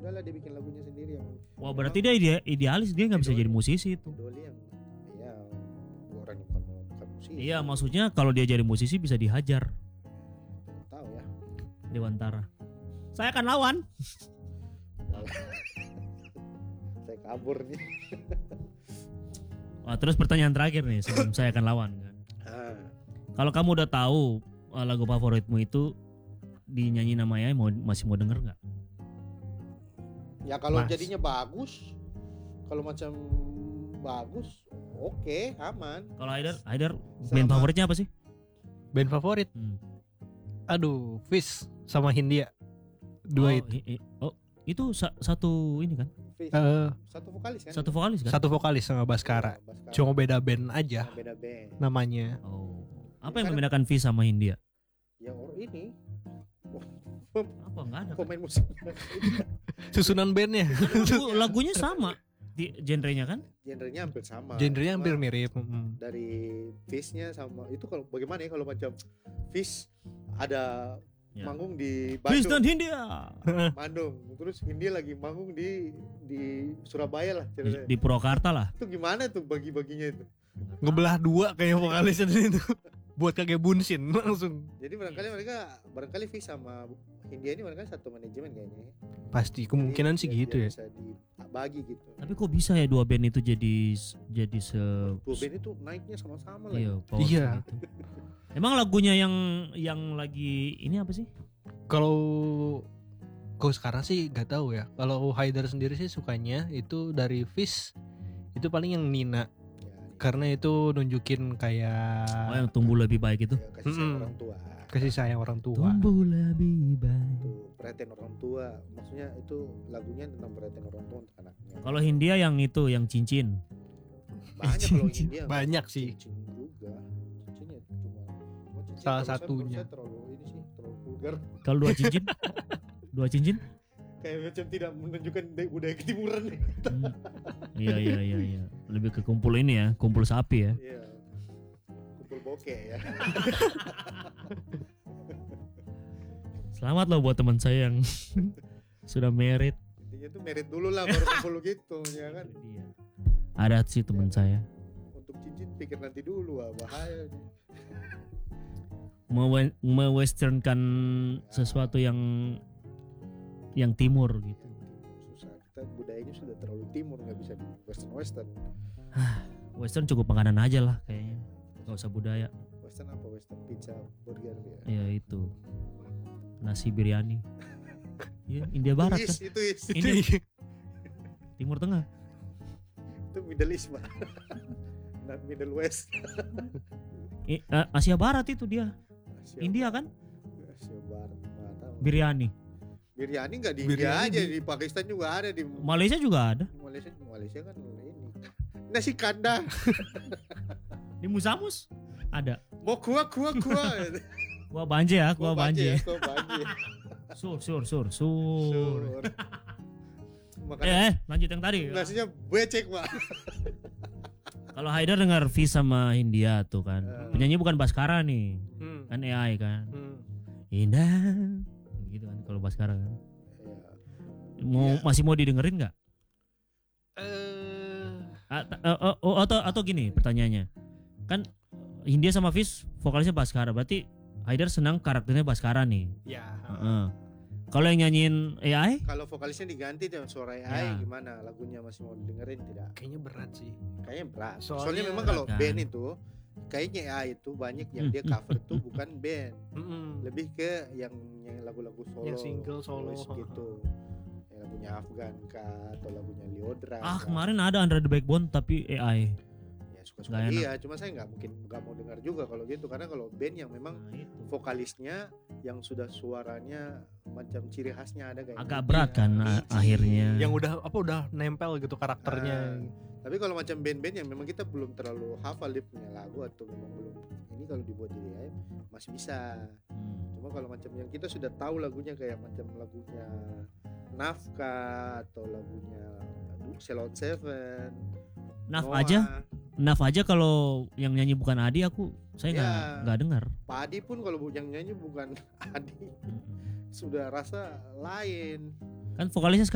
udahlah dia bikin lagunya sendiri yang Wah berarti dia idealis, dia nggak bisa jadi musisi itu. Doli yang ya orang yang bukan musisi. Iya maksudnya kalau dia jadi musisi bisa dihajar Tahu ya. Dewantara. Saya akan lawan. Saya kabur nih. Wah, terus pertanyaan terakhir nih sebelum saya akan lawan kan. Kalau kamu udah tahu lagu favoritmu itu dinyanyi nama AI, masih mau denger nggak? Ya kalau jadinya bagus, kalau macam bagus, oke, aman. Kalau Haidar band favoritnya apa sih? Band favorit? Aduh, Fish sama Hindia. Dua itu. Itu satu ini kan? Satu vokalis kan? Satu vokalis kan? Satu vokalis sama Baskara. Cuma beda band aja. Beda band. Namanya. Oh. Apa yang membedakan Fish sama Hindia? Ya ini. Apa enggak ada? Pemain musik. Susunan bandnya. Lagunya sama di genrenya kan? Genrenya hampir sama. Genrenya hampir mirip. Dari Fish-nya sama itu kalau bagaimana ya kalau macam Fish ada manggung di Bandung. Fish dan Hindia. Bandung. Terus Hindia lagi manggung di Surabaya lah. Di Purwakarta lah. Itu gimana tuh bagi-baginya itu? Ngebelah dua kayak vokalisnya itu. Buat kayak bunsin langsung. Jadi barangkali Fish sama Hindia ini barangkali satu manajemen kayaknya. Pasti kemungkinan sih gitu ya. Bisa dibagi gitu. Tapi kok bisa ya dua band itu jadi dua band itu naiknya sama-sama lah. Iya. Gitu. Emang lagunya yang lagi ini apa sih? Kalau sekarang sih nggak tahu ya. Kalau Haidar sendiri sih sukanya itu dari Fish itu paling yang Nina. Karena itu nunjukin kayak yang tumbuh lebih baik itu. Ya, kasih sayang orang tua. Kasih sayang orang tua. Tumbuh lebih baik. Itu perhatian orang tua. Maksudnya itu lagunya tentang perhatian orang tua untuk anaknya. Kalau Hindia yang itu yang cincin. Banyak kalau Hindia. Banyak sih. Cincin juga. Cincinnya cuma cincin salah satunya. Terlalu vulgar. Kalau dua cincin? Dua cincin? Kayak macam tidak menunjukkan budaya ketimuran nih. Iya. Lebih ke kumpul ini ya, kumpul sapi ya. Iya. Kumpul bokeh ya. Selamat loh buat teman saya yang sudah married. Intinya tuh married dulu lah baru kumpul gitu ya kan. Iya. Ada sih teman saya. Untuk cincin pikir nanti dulu, bahaya nih. Mewesternkan sesuatu yang timur gitu. Susah, kita budayanya sudah terlalu timur, nggak bisa di western. Western cukup makanan aja lah kayaknya, nggak usah budaya. Western apa? Western pizza, burger ya. Iya itu, nasi biryani. Iya India Barat kan? Itu India Timur Tengah. Itu Middle East Pak. Not Middle West. Asia Barat itu dia. India kan? Asia Barat, nggak tahu. Biryani nggak di India aja, di Pakistan juga ada, di Malaysia juga ada. Malaysia kan ini nasi kandar. Di Musamus ada. Mau kuah. Kuah banje ya, kuah banje. Sur. Lanjut yang tadi. Nasinya becek Pak. Kalau Haidar dengar Fish sama Hindia tuh kan, penyanyi bukan Baskara nih, kan AI kan. Indah. Gitu kan kalau Baskara kan. Masih mau didengerin nggak? Atau gini pertanyaannya, kan Hindia sama Fish vokalisnya Baskara, berarti Haidar senang karakternya Baskara nih. Ya. Kalau yang nyanyiin AI? Kalau vokalisnya diganti dengan suara AI gimana? Lagunya masih mau didengerin tidak? Kayaknya berat sih. Kayaknya berat. Soalnya memang kalau band itu kayaknya AI itu banyak yang dia cover tuh bukan band. Lebih ke yang lagu-lagu solo. Yang single solo gitu. Yang lagunya Afgan kah atau lagunya Liodra. Kemarin ada Under the Backbone tapi AI. Ya suka-suka dia, cuma saya nggak mau dengar juga kalau gitu, karena kalau band yang memang vokalisnya yang sudah suaranya macam ciri khasnya ada kayak agak berat kan akhirnya. Yang udah nempel gitu karakternya. Tapi kalau macam band-band yang memang kita belum terlalu hafal dia punya lagu atau memang belum ini, kalau dibuat jadi AI masih bisa. Cuma kalau macam yang kita sudah tahu lagunya kayak macam lagunya Nafka atau lagunya Ceylon Seven, Naf aja kalau yang nyanyi bukan Adi saya nggak dengar. Padi pun kalau yang nyanyi bukan Adi sudah rasa lain. Kan vokalisnya